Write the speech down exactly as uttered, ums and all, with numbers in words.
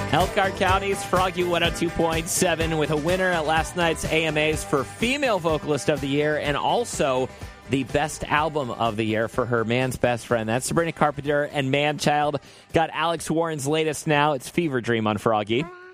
Elkhart County's Froggy one oh two point seven with a winner at last night's A M As for Female Vocalist of the Year and also the Best Album of the Year for her Man's Best Friend. That's Sabrina Carpenter and Man Child. Got Alex Warren's latest now. It's Fever Dream on Froggy.